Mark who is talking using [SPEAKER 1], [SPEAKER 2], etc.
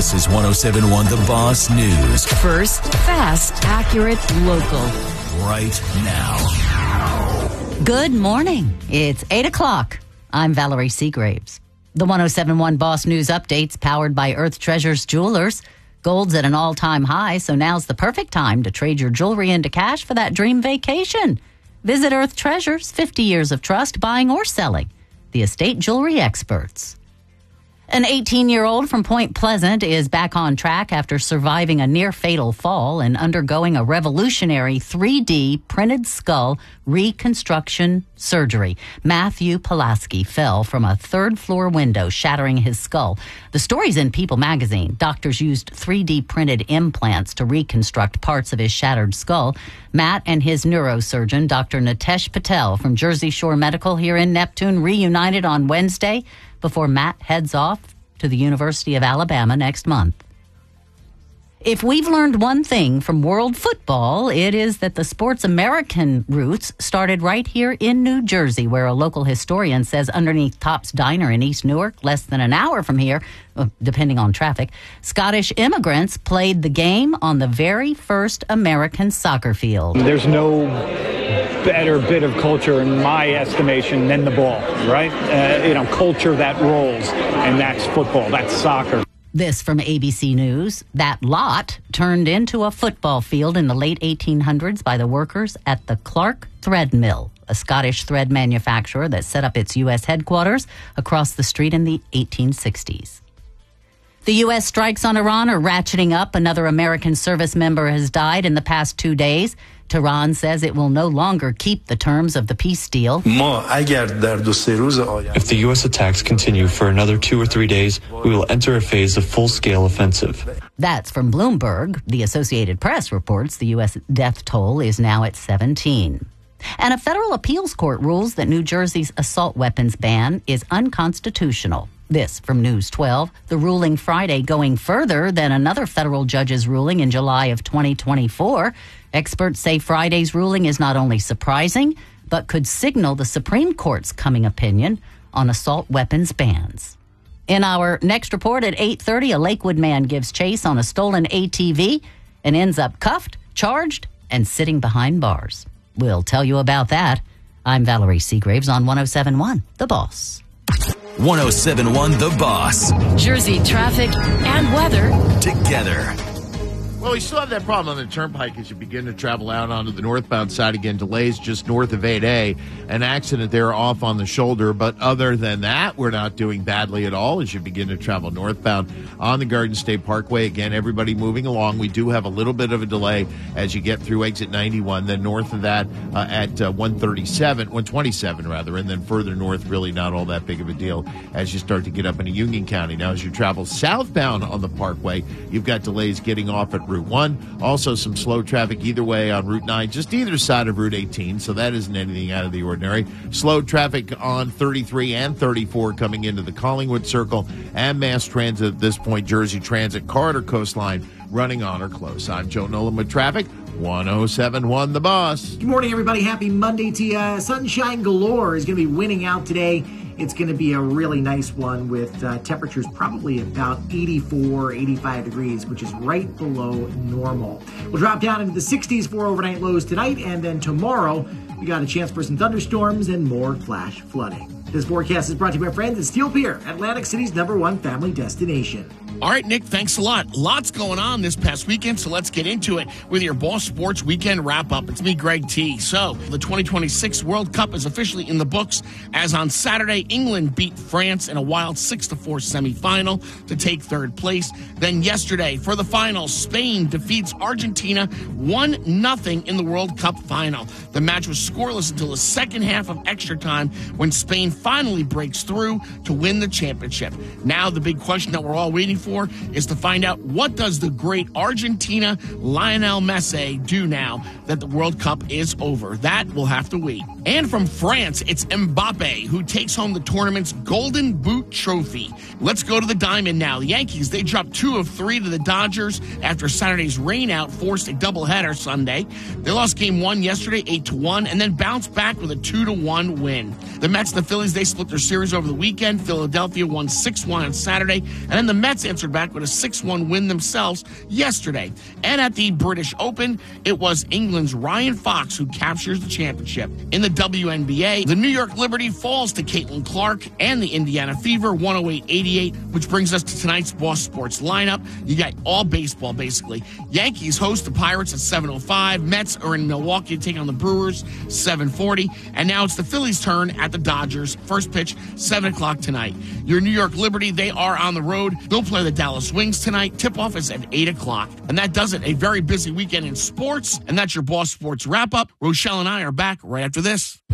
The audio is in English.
[SPEAKER 1] This is 107.1 The Boss News.
[SPEAKER 2] First, fast, accurate, local.
[SPEAKER 1] Right now.
[SPEAKER 3] Good morning. It's 8 o'clock. I'm Valerie Seagraves. The 107.1 Boss News updates powered by Earth Treasures Jewelers. Gold's at an all-time high, so now's the perfect time to trade your jewelry into cash for that dream vacation. Visit Earth Treasures, 50 years of trust, buying or selling. The estate jewelry experts. An 18-year-old from Point Pleasant is back on track after surviving a near-fatal fall and undergoing a revolutionary 3D printed skull reconstruction surgery. Matthew Pulaski fell from a third-floor window, shattering his skull. The story's in People magazine. Doctors used 3D printed implants to reconstruct parts of his shattered skull. Matt and his neurosurgeon, Dr. Nitesh Patel from Jersey Shore Medical here in Neptune, reunited on Wednesday before Matt heads off to the University of Alabama next month. If we've learned one thing from world football, it is that the sport's American roots started right here in New Jersey, where a local historian says underneath Top's Diner in East Newark, less than an hour from here, depending on traffic, Scottish immigrants played the game on the very first American soccer field.
[SPEAKER 4] There's no better bit of culture in my estimation than the ball, right? Culture that rolls, and that's football, that's soccer.
[SPEAKER 3] This from ABC News. That lot turned into a football field in the late 1800s by the workers at the Clark Thread Mill, a Scottish thread manufacturer that set up its U.S. headquarters across the street in the 1860s. The U.S. strikes on Iran are ratcheting up. Another American service member has died in the past 2 days. Tehran says it will no longer keep the terms of the peace deal.
[SPEAKER 5] If the U.S. attacks continue for another 2 or 3 days, we will enter a phase of full-scale offensive.
[SPEAKER 3] That's from Bloomberg. The Associated Press reports the U.S. death toll is now at 17. And a federal appeals court rules that New Jersey's assault weapons ban is unconstitutional. This from News 12. The ruling Friday going further than another federal judge's ruling in July of 2024. Experts say Friday's ruling is not only surprising, but could signal the Supreme Court's coming opinion on assault weapons bans. In our next report at 8:30, a Lakewood man gives chase on a stolen ATV and ends up cuffed, charged, and sitting behind bars. We'll tell you about that. I'm Valerie Seagraves on 107.1 The Boss.
[SPEAKER 1] 107.1 The Boss.
[SPEAKER 2] Jersey traffic and weather
[SPEAKER 1] Together.
[SPEAKER 6] Well, we still have that problem on the turnpike as you begin to travel out onto the northbound side again. Delays just north of 8A. An accident there off on the shoulder. But other than that, we're not doing badly at all as you begin to travel northbound on the Garden State Parkway. Again, everybody moving along. We do have a little bit of a delay as you get through exit 91. Then north of that at 127 rather. And then further north, really not all that big of a deal as you start to get up into Union County. Now, as you travel southbound on the Parkway, you've got delays getting off at Route 1. Also some slow traffic either way on Route 9, just either side of Route 18, so that isn't anything out of the ordinary. Slow traffic on 33 and 34 coming into the Collingwood Circle, and mass transit at this point, Jersey Transit Corridor Coastline running on or close. I'm Joe Nolan with traffic. 107.1 The Boss.
[SPEAKER 7] Good morning, everybody. Happy Monday to you. Sunshine galore is going to be winning out today. It's going to be a really nice one with temperatures probably about 84, 85 degrees, which is right below normal. We'll drop down into the 60s for overnight lows tonight, and then tomorrow we got a chance for some thunderstorms and more flash flooding. This forecast is brought to you by friends at Steel Pier, Atlantic City's #1 family destination.
[SPEAKER 8] All right, Nick, thanks a lot. Lots going on this past weekend, so let's get into it with your Boss Sports Weekend Wrap-Up. It's me, Greg T. So, the 2026 World Cup is officially in the books, as on Saturday, England beat France in a wild 6-4 semifinal to take third place. Then yesterday, for the final, Spain defeats Argentina 1-0 in the World Cup final. The match was scoreless until the second half of extra time when Spain finally breaks through to win the championship. Now, the big question that we're all waiting for is to find out, what does the great Argentina Lionel Messi do now that the World Cup is over? That will have to wait. And from France, it's Mbappe who takes home the tournament's Golden Boot trophy. Let's go to the diamond now. The Yankees, they dropped 2 of 3 to the Dodgers after Saturday's rainout forced a doubleheader Sunday. They lost game 1 yesterday 8-1 and then bounced back with a 2-1 win. The Mets and the Phillies, they split their series over the weekend. Philadelphia won 6-1 on Saturday, and then the Mets, answered back with a 6-1 win themselves yesterday. And at the British Open, it was England's Ryan Fox who captures the championship. In the WNBA, the New York Liberty falls to Caitlin Clark and the Indiana Fever 108-88, which brings us to tonight's Boss Sports lineup. You got all baseball, basically. Yankees host the Pirates at 7:05. Mets are in Milwaukee to take on the Brewers, 7:40. And now it's the Phillies' turn at the Dodgers. First pitch, 7 o'clock tonight. Your New York Liberty, they are on the road. They'll play the Dallas Wings tonight. Tip-off is at 8 o'clock. And that does it. A very busy weekend in sports. And that's your Boss Sports wrap-up. Rochelle and I are back right after this.